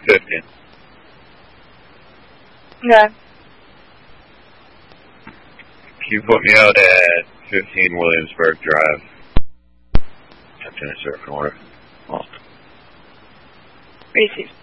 50. Okay. Can you put me out at 15 Williamsburg Drive? Captain, a surf order. Well. Receive.